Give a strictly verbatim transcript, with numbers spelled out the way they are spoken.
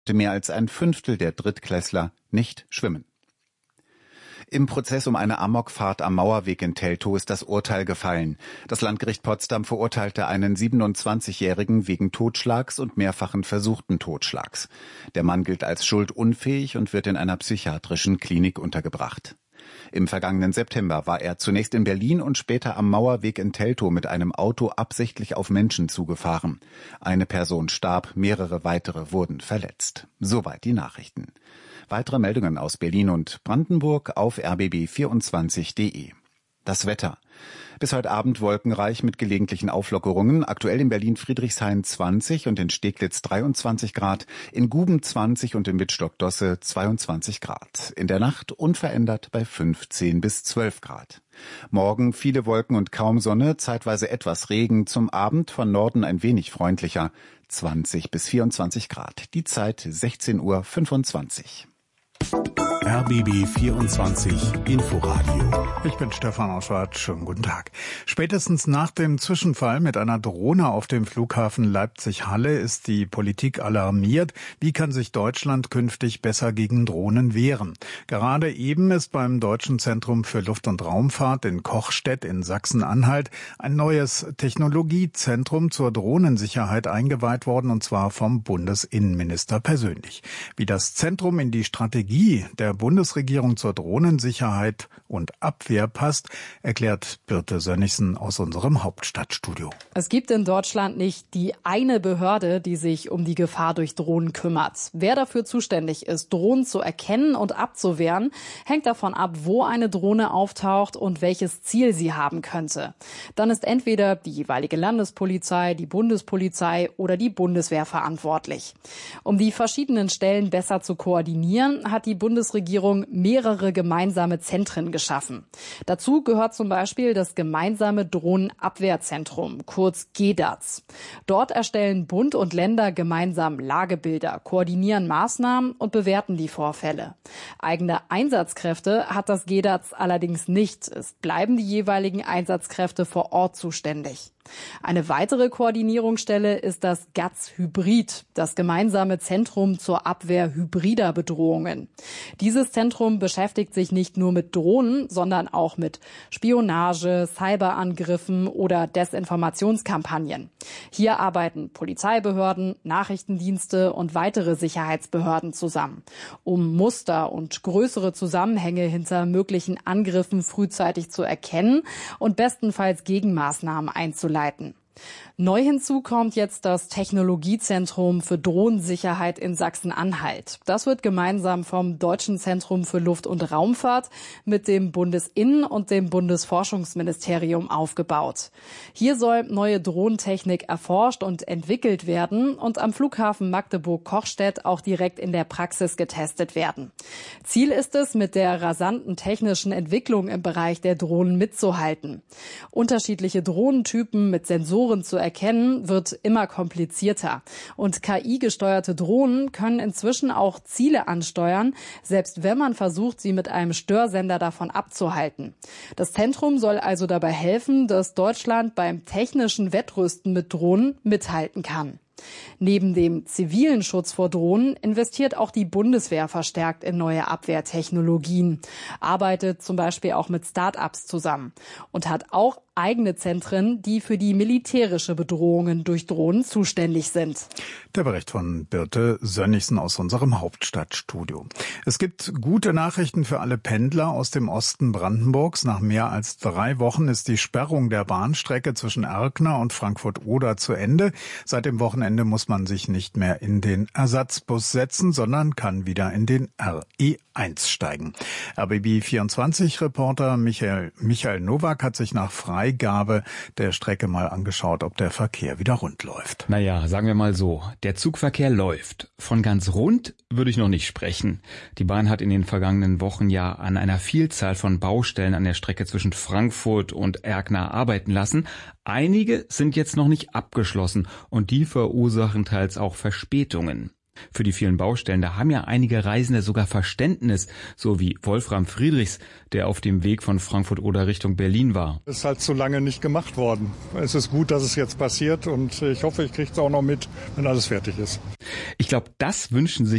mehr als ein Fünftel der Drittklässler nicht schwimmen. Im Prozess um eine Amokfahrt am Mauerweg in Teltow ist das Urteil gefallen. Das Landgericht Potsdam verurteilte einen siebenundzwanzigjährigen wegen Totschlags und mehrfachen versuchten Totschlags. Der Mann gilt als schuldunfähig und wird in einer psychiatrischen Klinik untergebracht. Im vergangenen September war er zunächst in Berlin und später am Mauerweg in Teltow mit einem Auto absichtlich auf Menschen zugefahren. Eine Person starb, mehrere weitere wurden verletzt. Soweit die Nachrichten. Weitere Meldungen aus Berlin und Brandenburg auf r b b vierundzwanzig punkt de. Das Wetter. Bis heute Abend wolkenreich mit gelegentlichen Auflockerungen. Aktuell in Berlin-Friedrichshain zwanzig und in Steglitz dreiundzwanzig Grad, in Guben zwanzig und in Wittstock-Dosse zweiundzwanzig Grad. In der Nacht unverändert bei fünfzehn bis zwölf Grad. Morgen viele Wolken und kaum Sonne, zeitweise etwas Regen, zum Abend von Norden ein wenig freundlicher, zwanzig bis vierundzwanzig Grad. Die Zeit sechzehn Uhr fünfundzwanzig. R B B vierundzwanzig Inforadio. Ich bin Stefan Oschwart. Schönen guten Tag. Spätestens nach dem Zwischenfall mit einer Drohne auf dem Flughafen Leipzig-Halle ist die Politik alarmiert. Wie kann sich Deutschland künftig besser gegen Drohnen wehren? Gerade eben ist beim Deutschen Zentrum für Luft- und Raumfahrt in Kochstedt in Sachsen-Anhalt ein neues Technologiezentrum zur Drohnensicherheit eingeweiht worden, und zwar vom Bundesinnenminister persönlich. Wie das Zentrum in die Strategie der Bundesregierung zur Drohnensicherheit und Abwehr passt, erklärt Birte Sönnigsen aus unserem Hauptstadtstudio. Es gibt in Deutschland nicht die eine Behörde, die sich um die Gefahr durch Drohnen kümmert. Wer dafür zuständig ist, Drohnen zu erkennen und abzuwehren, hängt davon ab, wo eine Drohne auftaucht und welches Ziel sie haben könnte. Dann ist entweder die jeweilige Landespolizei, die Bundespolizei oder die Bundeswehr verantwortlich. Um die verschiedenen Stellen besser zu koordinieren, hat die Bundesregierung mehrere gemeinsame Zentren geschaffen. Dazu gehört zum Beispiel das gemeinsame Drohnenabwehrzentrum, kurz G D A Z. Dort erstellen Bund und Länder gemeinsam Lagebilder, koordinieren Maßnahmen und bewerten die Vorfälle. Eigene Einsatzkräfte hat das G D A Z allerdings nicht. Es bleiben die jeweiligen Einsatzkräfte vor Ort zuständig. Eine weitere Koordinierungsstelle ist das G A Z Hybrid, das gemeinsame Zentrum zur Abwehr hybrider Bedrohungen. Dieses Zentrum beschäftigt sich nicht nur mit Drohnen, sondern auch mit Spionage, Cyberangriffen oder Desinformationskampagnen. Hier arbeiten Polizeibehörden, Nachrichtendienste und weitere Sicherheitsbehörden zusammen, um Muster und größere Zusammenhänge hinter möglichen Angriffen frühzeitig zu erkennen und bestenfalls Gegenmaßnahmen einzuleiten. Neu hinzu kommt jetzt das Technologiezentrum für Drohnensicherheit in Sachsen-Anhalt. Das wird gemeinsam vom Deutschen Zentrum für Luft- und Raumfahrt mit dem Bundesinnen- und dem Bundesforschungsministerium aufgebaut. Hier soll neue Drohnentechnik erforscht und entwickelt werden und am Flughafen Magdeburg-Kochstedt auch direkt in der Praxis getestet werden. Ziel ist es, mit der rasanten technischen Entwicklung im Bereich der Drohnen mitzuhalten. Unterschiedliche Drohnentypen mit Sensoren zu erkennen, wird immer komplizierter. Und K I-gesteuerte Drohnen können inzwischen auch Ziele ansteuern, selbst wenn man versucht, sie mit einem Störsender davon abzuhalten. Das Zentrum soll also dabei helfen, dass Deutschland beim technischen Wettrüsten mit Drohnen mithalten kann. Neben dem zivilen Schutz vor Drohnen investiert auch die Bundeswehr verstärkt in neue Abwehrtechnologien, arbeitet zum Beispiel auch mit Start-ups zusammen und hat auch eigene Zentren, die für die militärische Bedrohungen durch Drohnen zuständig sind. Der Bericht von Birte Sönnigsen aus unserem Hauptstadtstudio. Es gibt gute Nachrichten für alle Pendler aus dem Osten Brandenburgs. Nach mehr als drei Wochen ist die Sperrung der Bahnstrecke zwischen Erkner und Frankfurt-Oder zu Ende. Seit dem Wochenende muss man sich nicht mehr in den Ersatzbus setzen, sondern kann wieder in den R E eins steigen. R B B vierundzwanzig-Reporter Michael, Michael Nowak hat sich nach Freigabe der Strecke mal angeschaut, ob der Verkehr wieder rund läuft. Naja, sagen wir mal so, der Zugverkehr läuft. Von ganz rund würde ich noch nicht sprechen. Die Bahn hat in den vergangenen Wochen ja an einer Vielzahl von Baustellen an der Strecke zwischen Frankfurt und Erkner arbeiten lassen. Einige sind jetzt noch nicht abgeschlossen und die verursachen teils auch Verspätungen. Für die vielen Baustellen, da haben ja einige Reisende sogar Verständnis, so wie Wolfram Friedrichs, der auf dem Weg von Frankfurt-Oder Richtung Berlin war. Es ist halt zu lange nicht gemacht worden. Es ist gut, dass es jetzt passiert und ich hoffe, ich kriege es auch noch mit, wenn alles fertig ist. Ich glaube, das wünschen sich